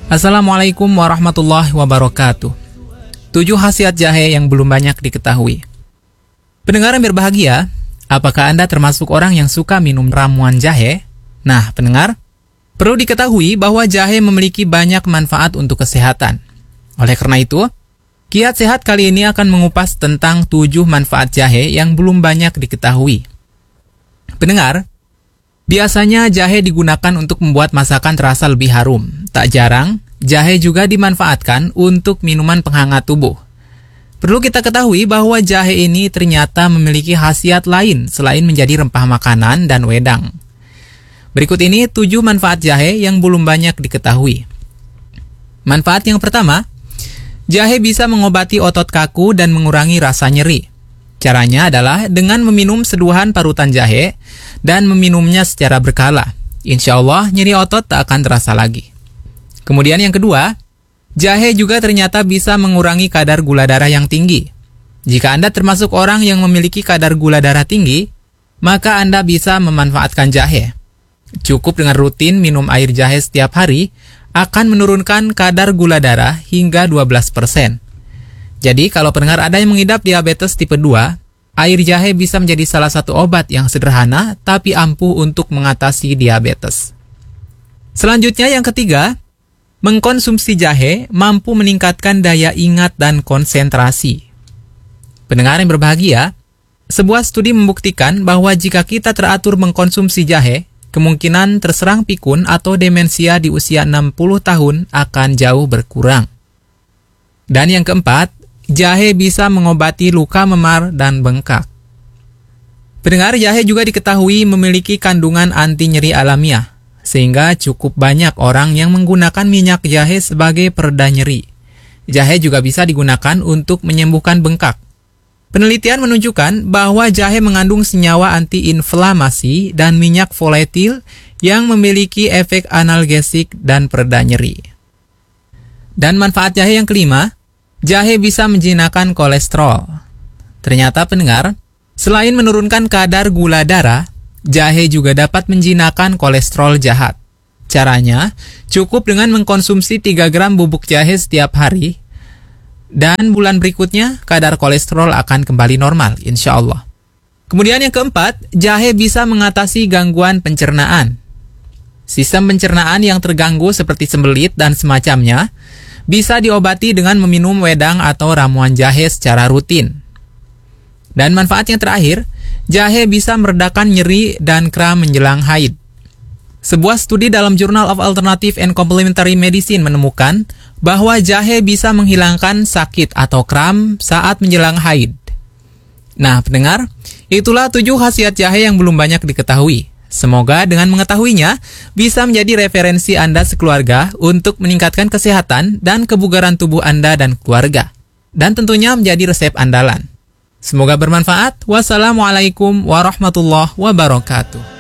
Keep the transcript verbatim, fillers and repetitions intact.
Assalamualaikum warahmatullahi wabarakatuh. Tujuh khasiat jahe yang belum banyak diketahui. Pendengar yang berbahagia, apakah Anda termasuk orang yang suka minum ramuan jahe? Nah, pendengar, perlu diketahui bahwa jahe memiliki banyak manfaat untuk kesehatan. Oleh karena itu, Kiat Sehat kali ini akan mengupas tentang tujuh manfaat jahe yang belum banyak diketahui. Pendengar, biasanya jahe digunakan untuk membuat masakan terasa lebih harum. Tak jarang, jahe juga dimanfaatkan untuk minuman penghangat tubuh. Perlu kita ketahui bahwa jahe ini ternyata memiliki khasiat lain selain menjadi rempah makanan dan wedang. Berikut ini tujuh manfaat jahe yang belum banyak diketahui. Manfaat yang pertama, jahe bisa mengobati otot kaku dan mengurangi rasa nyeri. Caranya adalah dengan meminum seduhan parutan jahe dan meminumnya secara berkala. Insya Allah nyeri otot tak akan terasa lagi. Kemudian yang kedua, jahe juga ternyata bisa mengurangi kadar gula darah yang tinggi. Jika Anda termasuk orang yang memiliki kadar gula darah tinggi, maka Anda bisa memanfaatkan jahe. Cukup dengan rutin minum air jahe setiap hari, akan menurunkan kadar gula darah hingga dua belas persen. Jadi kalau pendengar ada yang mengidap diabetes tipe dua, air jahe bisa menjadi salah satu obat yang sederhana tapi ampuh untuk mengatasi diabetes. Selanjutnya yang ketiga, mengkonsumsi jahe mampu meningkatkan daya ingat dan konsentrasi. Pendengar yang berbahagia, sebuah studi membuktikan bahwa jika kita teratur mengkonsumsi jahe, kemungkinan terserang pikun atau demensia di usia enam puluh tahun akan jauh berkurang. Dan yang keempat, jahe bisa mengobati luka memar dan bengkak. Pendengar, jahe juga diketahui memiliki kandungan anti nyeri alamiah, sehingga cukup banyak orang yang menggunakan minyak jahe sebagai pereda nyeri. Jahe juga bisa digunakan untuk menyembuhkan bengkak. Penelitian menunjukkan bahwa jahe mengandung senyawa antiinflamasi dan minyak voletil yang memiliki efek analgesik dan pereda nyeri. Dan manfaat jahe yang kelima, jahe bisa menjinakkan kolesterol. Ternyata pendengar, selain menurunkan kadar gula darah, jahe juga dapat menjinakkan kolesterol jahat. Caranya, cukup dengan mengkonsumsi tiga gram bubuk jahe setiap hari, dan bulan berikutnya kadar kolesterol akan kembali normal, insya Allah. Kemudian yang keempat, jahe bisa mengatasi gangguan pencernaan. Sistem pencernaan yang terganggu seperti sembelit dan semacamnya, bisa diobati dengan meminum wedang atau ramuan jahe secara rutin. Dan manfaat yang terakhir, jahe bisa meredakan nyeri dan kram menjelang haid. Sebuah studi dalam Journal of Alternative and Complementary Medicine menemukan bahwa jahe bisa menghilangkan sakit atau kram saat menjelang haid. Nah, pendengar, itulah tujuh khasiat jahe yang belum banyak diketahui. Semoga dengan mengetahuinya, bisa menjadi referensi Anda sekeluarga untuk meningkatkan kesehatan dan kebugaran tubuh Anda dan keluarga. Dan tentunya menjadi resep andalan. Semoga bermanfaat. Wassalamualaikum warahmatullahi wabarakatuh.